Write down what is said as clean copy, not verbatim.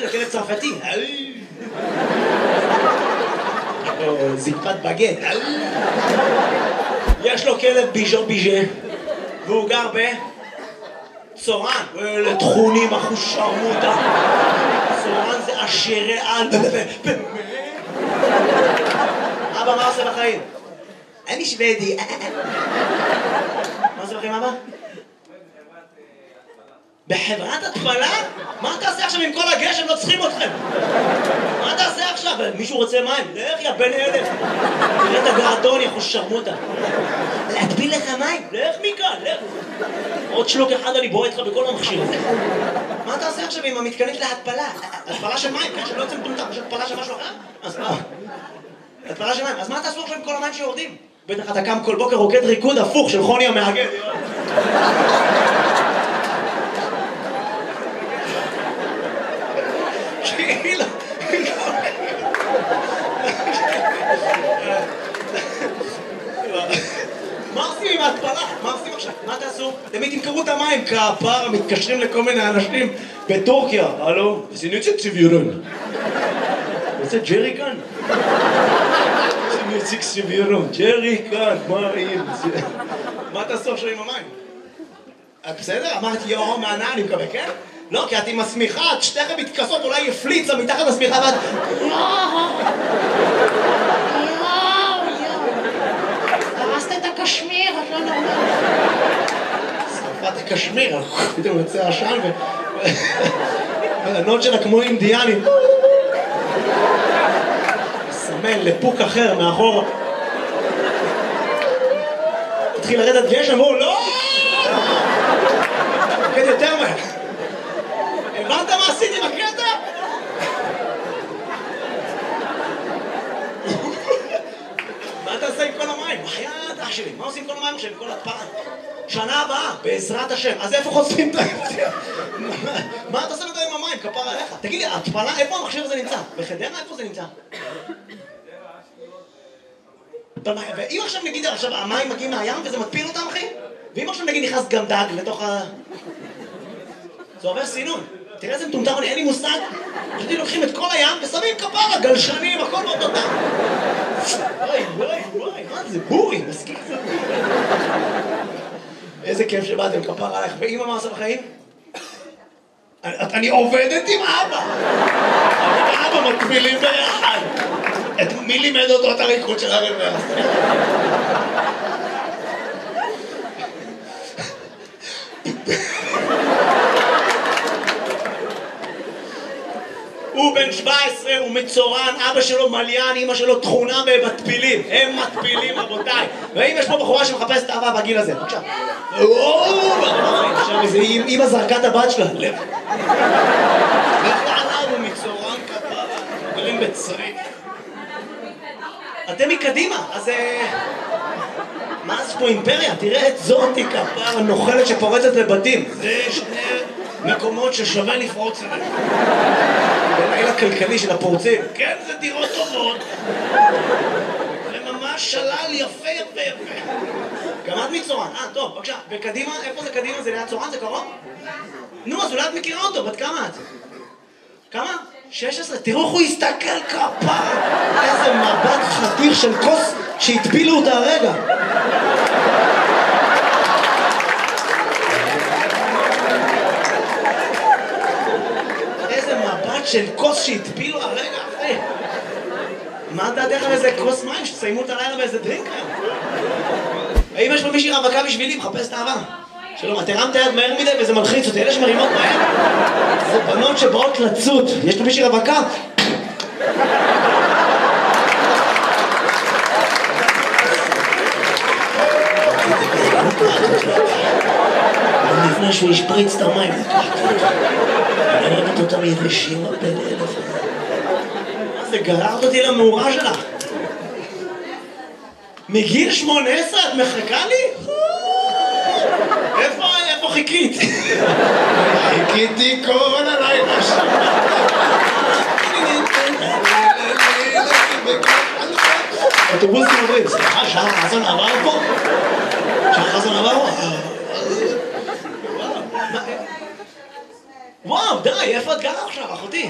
של כלב צרפתי. זקפת בגט. יש לו כלב ביז'ו ביז'ה, והוא גר בצורן. לתכונים אחוש שרמוטה. צורן זה עשירי על. אבא, מה עושה בחיים? אני שוודי. מה עושה בחיים, אבא? בחברת התפלה? מה אתה עושה עכשיו עם כל הגשם? לא צריכים אתכם. מה אתה עושה עכשיו? מישהו רוצה מים? לך יא בן אלף. תראה את הגרדון, יא חוש שרמוטה. להטביל לך מים? לך מכאן, לך. עוד שלוק אחד אני בועט לך בכל המכשיר הזה. מה אתה עושה עכשיו עם המתקנית להתפלה? התפלה של מים, כן? שלא יוצא מטומטם, יש התפלה של משהו אחר? אז מה? התפלה של מים. אז מה תעשו עכשיו עם כל המים שיורדים? בטח אתה קם כל בוקר רוקד ריקוד הפוך של חוני המאגד. מה עושים עם ההתפלה? מה עושים עכשיו? מה תעשו? תמיד תמכרו את המים כפרה, מתקשרים לכל מיני אנשים בטורקיה. הלו? סינוצ'ה ציביורון. רוצה ג'רי כאן? סינוצ'ה ציביורון. ג'רי כאן, מה תעשו עכשיו עם המים? בסדר? אמרתי יאו מענה, אני מקווה, כן? לא, כי את עם השמיכה, את שתיכם מתכסות, אולי יפליצה מתחת לשמיכה ואת... הרסת את הקשמיר, את לא נורמלית. שרפת הקשמיר, פתאום יוצא עשן והנוד שלה כמו אינדיאנים. סמן לפוק אחר מאחורה. התחיל לרדת גשם, אמרו, לא! תקד יותר מהר. הבנת מה עשיתי בקטע? מה אתה עושה עם כל המים? בחייאת אח שלי, מה עושים עם כל המים עכשיו, עם כל התפלה? שנה הבאה, בעזרת השם. אז איפה חושפים את ההפתיע? מה אתה עושה עם המים? כפר עליך. תגיד לי, התפלה, איפה המכשיר הזה נמצא? בחדרה, איפה זה נמצא? ואם עכשיו נגיד, עכשיו המים מגיעים מהים וזה מטפיל אותם, אחי? ואם עכשיו נגיד נכנס גם דג לתוך ה... זה עובר סינון. תראה איזה מטומטם, אין לי מושג. פשוט לוקחים את כל הים ושמים כפרה, גלשנים, הכל באותו דם. וואי, מה זה? בורי, מסכים זה בורי. איזה כיף שבאתם, כפרה עליך. ואמא מה עושה בחיים? אני עובדת עם אבא. אני ואבא מטבילים ביחד. מי לימד אותו את הריקוד של הרבר? הוא בן 17, הוא מצורן, אבא שלו מליין, אמא שלו תכונה במטפילים. הם מטפילים, רבותיי. ואם יש פה בחורה שמחפשת אהבה בגיל הזה, בבקשה. אמא זרקה את הבת שלה, לב. ועליו הוא מצורן כפרה, גרים בצריף. אתם מקדימה, אז... מה זה פה אימפריה? תראה את זאתי כפרה נוחלת שפורצת לבתים. זה שני מקומות ששווה לפרוץ אליהם. בלילה כלכלי של הפורצים. כן, זה דירות טובות. זה ממש שלל יפה. גם את מצורן. טוב, בבקשה. בקדימה, איפה זה קדימה? זה ליד צורן? זה קרוב? נו, אז אולי את מכירה אותו. בת כמה את? כמה? 16. תראו איך הוא הסתכל כפרה. איזה מבט חתיך של כוס שהטפילו אותה הרגע. של כוס שהטפילו הרגע, אחי. מה דעתך על איזה כוס מים שתסיימו את הלילה באיזה דרינק היום? האם יש פה מישהי רווקה בשבילי? מחפש את האהבה. שלום, את הרמת היד מהר מדי וזה מלחיץ אותי. אלה שמרימות מהר. זה בנות שבאות לצוד. יש פה מישהי רווקה? לפני שהוא ישפריץ את המים. אני אוהבת אותם יבשים בן אלף. מה זה, גררת אותי למאורה שלך? מגיל 18 את מחכה לי? איפה חיכית? חיכיתי כל הלילה שם. אוטובוסים עוברים, סליחה, שעה חזון עבר פה? שעה חזון עבר פה? וואו, די, איפה את גרה עכשיו, אחותי?